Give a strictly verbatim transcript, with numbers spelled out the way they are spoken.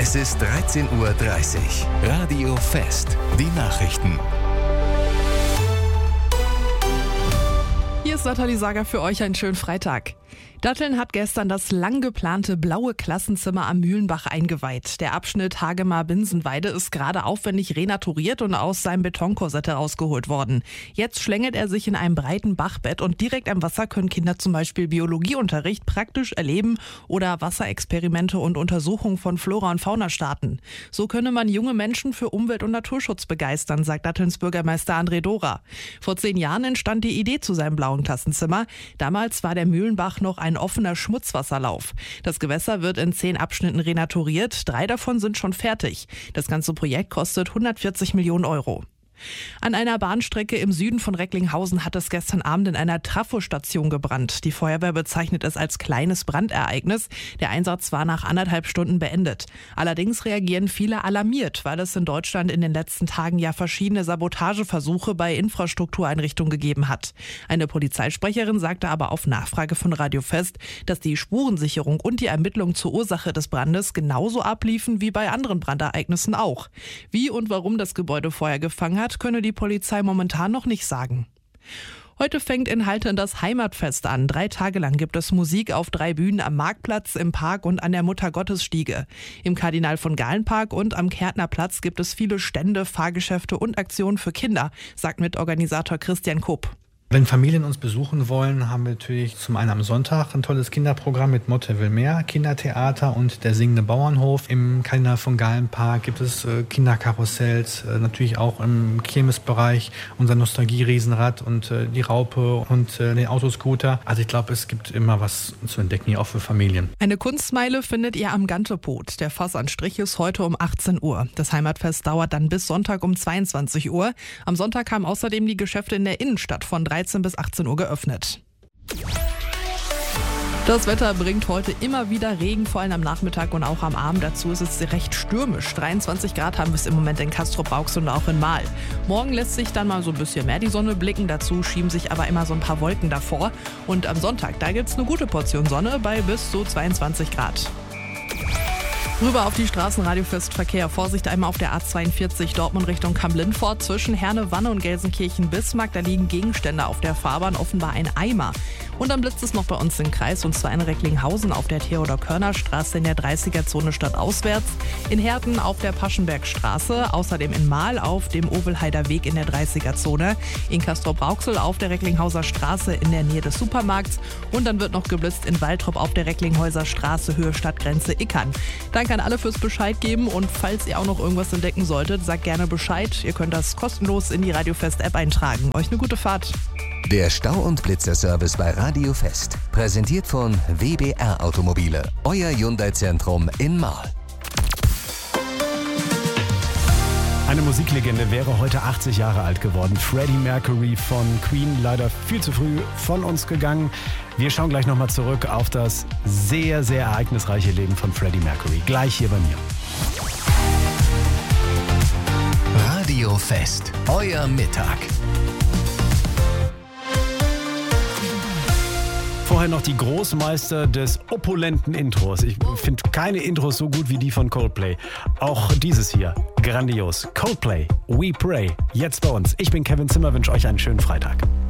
Es ist dreizehn Uhr dreißig. Radio Fest. Die Nachrichten. Hier ist Nathalie Sager für euch, einen schönen Freitag. Datteln hat gestern das lang geplante blaue Klassenzimmer am Mühlenbach eingeweiht. Der Abschnitt Hagemar-Binsenweide ist gerade aufwendig renaturiert und aus seinem Betonkorsett herausgeholt worden. Jetzt schlängelt er sich in einem breiten Bachbett und direkt am Wasser können Kinder zum Beispiel Biologieunterricht praktisch erleben oder Wasserexperimente und Untersuchungen von Flora und Fauna starten. So könne man junge Menschen für Umwelt- und Naturschutz begeistern, sagt Dattelns Bürgermeister André Dora. Vor zehn Jahren entstand die Idee zu seinem blauen Klassenzimmer. Damals war der Mühlenbach noch ein offener Schmutzwasserlauf. Das Gewässer wird in zehn Abschnitten renaturiert. Drei davon sind schon fertig. Das ganze Projekt kostet hundertvierzig Millionen Euro. An einer Bahnstrecke im Süden von Recklinghausen hat es gestern Abend in einer Trafostation gebrannt. Die Feuerwehr bezeichnet es als kleines Brandereignis. Der Einsatz war nach anderthalb Stunden beendet. Allerdings reagieren viele alarmiert, weil es in Deutschland in den letzten Tagen ja verschiedene Sabotageversuche bei Infrastruktureinrichtungen gegeben hat. Eine Polizeisprecherin sagte aber auf Nachfrage von Radio Fest, dass die Spurensicherung und die Ermittlung zur Ursache des Brandes genauso abliefen wie bei anderen Brandereignissen auch. Wie und warum das Gebäude Feuer gefangen hat, könne die Polizei momentan noch nicht sagen. Heute fängt in Haltern das Heimatfest an. Drei Tage lang gibt es Musik auf drei Bühnen am Marktplatz, im Park und an der Muttergottesstiege. Im Kardinal von Galen Park und am Kärtner Platz gibt es viele Stände, Fahrgeschäfte und Aktionen für Kinder, sagt Mitorganisator Christian Kopp. Wenn Familien uns besuchen wollen, haben wir natürlich zum einen am Sonntag ein tolles Kinderprogramm mit Motte will mehr, Kindertheater und der singende Bauernhof. Im Kardinal von Galen Park gibt es äh, Kinderkarussells, äh, natürlich auch im Kirmesbereich unser Nostalgie-Riesenrad und äh, die Raupe und äh, den Autoscooter. Also ich glaube, es gibt immer was zu entdecken, hier auch für Familien. Eine Kunstmeile findet ihr am Gantepot. Der Fassanstrich ist heute um achtzehn Uhr. Das Heimatfest dauert dann bis Sonntag um zweiundzwanzig Uhr. Am Sonntag haben außerdem die Geschäfte in der Innenstadt von dreizehn bis achtzehn Uhr geöffnet. Das Wetter bringt heute immer wieder Regen, vor allem am Nachmittag und auch am Abend. Dazu ist es recht stürmisch. dreiundzwanzig Grad haben wir es im Moment in Castrop-Rauxel und auch in Marl. Morgen lässt sich dann mal so ein bisschen mehr die Sonne blicken. Dazu schieben sich aber immer so ein paar Wolken davor. Und am Sonntag, da gibt es eine gute Portion Sonne bei bis zu zweiundzwanzig Grad. Rüber auf die Straßenradiofestverkehr. Vorsicht einmal auf der A zweiundvierzig Dortmund Richtung Kamp-Lindfort zwischen Herne-Wanne und Gelsenkirchen-Bismarck. Da liegen Gegenstände auf der Fahrbahn, offenbar ein Eimer. Und dann blitzt es noch bei uns im Kreis, und zwar in Recklinghausen auf der Theodor-Körner-Straße in der dreißiger-Zone stadtauswärts, in Herten auf der Paschenbergstraße, außerdem in Marl auf dem Ovelheider Weg in der dreißiger-Zone, in Castrop-Rauxel auf der Recklinghauser Straße in der Nähe des Supermarkts und dann wird noch geblitzt in Waltrop auf der Recklinghäuser Straße Höhe Stadtgrenze Ickern. Danke an alle fürs Bescheid geben und falls ihr auch noch irgendwas entdecken solltet, sagt gerne Bescheid. Ihr könnt das kostenlos in die Radio Fest App eintragen. Euch eine gute Fahrt. Der Stau- und Blitzerservice bei Radio Fest. Präsentiert von W B R Automobile. Euer Hyundai-Zentrum in Marl. Eine Musiklegende wäre heute achtzig Jahre alt geworden. Freddie Mercury von Queen, leider viel zu früh von uns gegangen. Wir schauen gleich nochmal zurück auf das sehr, sehr ereignisreiche Leben von Freddie Mercury. Gleich hier bei mir. Radio Fest. Euer Mittag. Vorher noch die Großmeister des opulenten Intros. Ich finde keine Intros so gut wie die von Coldplay. Auch dieses hier, grandios. Coldplay, We Pray, jetzt bei uns. Ich bin Kevin Zimmer, wünsche euch einen schönen Freitag.